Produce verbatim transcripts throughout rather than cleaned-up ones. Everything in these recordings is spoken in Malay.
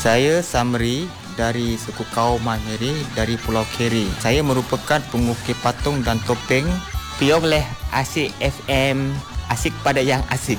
Saya Samri dari suku kaum Mahiri dari Pulau Keri. Saya merupakan pengukir patung dan topeng. Piong leh Asyik F M, asik pada yang asik.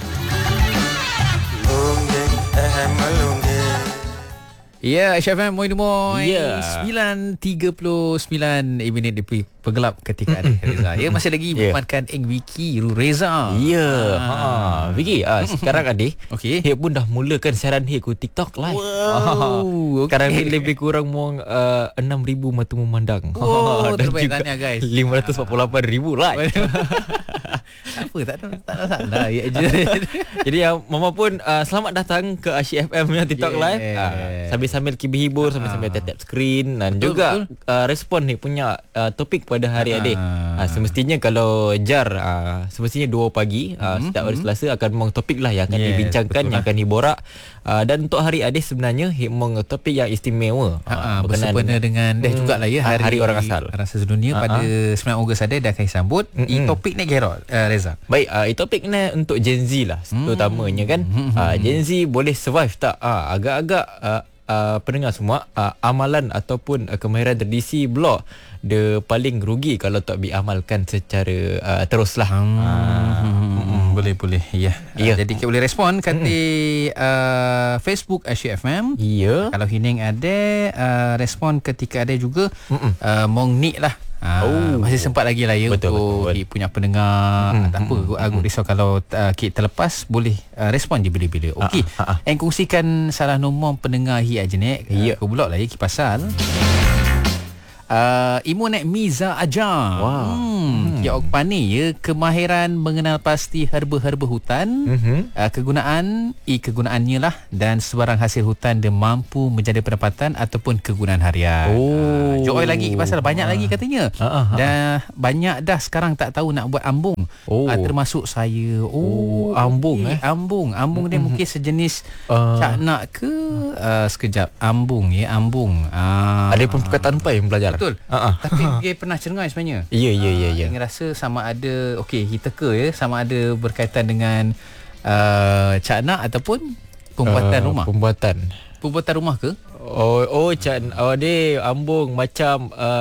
Ya, H F M Moi Dumoy. Ya. sembilan tiga puluh sembilan minit di penggelap ketika ada Reza. Ya, masih lagi Ya. bertemankan Eng Wiki Ru Reza. Ya, ha. Vicky, ah, sekarang adik, Okey. Hik pun dah mulakan siaran Hik ku TikTok live. Wow, Sekarang okey. ni lebih kurang muang uh, enam ribu mata memandang. Oh, Dan terbaik, juga tahniah, guys. lima ratus empat puluh lapan ribu live. Tak apa, tak ada tak ada salah. Ya je. Jadi yang Mama pun uh, selamat datang ke Asyik F M punya TikTok Yeah. live. Uh, sambil-sambil kibir-hibur, sambil-sambil tap-tap skrin dan Betul, juga betul. uh, respon ni punya uh, topik pada hari Ah. adik. Uh, semestinya kalau jar uh, semestinya dua pagi uh, Mhm, setiap hari Selasa akan mong topik lah yang akan Yes, dibincangkan, betul yang lah. akan diborak. Uh, dan untuk hari adik sebenarnya hik mong topik yang istimewa. Ha, Uh, berkenaan bersempena dengan dah Hmm, jugalah ya hari, Hari Orang Asal. Orang Asal Sedunia Ha, pada ha. sembilan Ogos ada dah akan disambut. Mm-mm. Di topik ni Gerald uh, Reza. Baik, uh, topik ni untuk Gen Z lah terutamanya kan. Uh, Gen Z boleh survive tak? Uh, agak-agak uh, uh, pendengar semua, uh, amalan ataupun uh, kemahiran tradisi blok dia paling rugi kalau tak diamalkan secara uh, teruslah. Hmm, boleh boleh ya. Ya. Uh, jadi kita boleh respon kat di uh, Facebook Asyik F M. Ya. Kalau Hining ada uh, respon ketika ada juga uh, Mong Nik lah. Uh, Oh. Masih sempat lagi lah ya Betul, untuk betul. Hik punya pendengar. Mm, Tak apa, mm, aku risau kalau uh, Kit terlepas boleh uh, respon je bila-bila. Okey. Ah, ah, ah. Yang kongsikan salah nombor pendengar Hik aja nek. Ya. Aku blok lah ya pasal. Uh, Imu nek Miza Ajar. Wow. Hmm. Ya ok pani ya kemahiran mengenal pasti herba-herba hutan. Mhm. Uh, kegunaan i kegunaannya lah dan sebarang hasil hutan dia mampu menjadi pendapatan ataupun kegunaan harian. Oh. Uh, Joy lagi pasal banyak lagi katanya. Ah, ah, ah. Dah banyak dah sekarang tak tahu nak buat ambung. Oh. Uh, termasuk saya. Oh, ambung, okey, eh. Ambung. Ambung dia mungkin sejenis Ah. cak nak ke uh, sekejap ambung ya ambung. Uh, Ada pun perkataan apa yang belajar? Betul. Ah, ah. Tapi dia pernah cengai sebenarnya. Ya, ya, ya, ya. Saya rasa sama ada okey kita ke ya sama ada berkaitan dengan uh, caknak ataupun pembuatan Uh, rumah. Pembuatan. Pembuatan rumah ke? Oh, oh, Chan. Oh, dia ambung macam uh,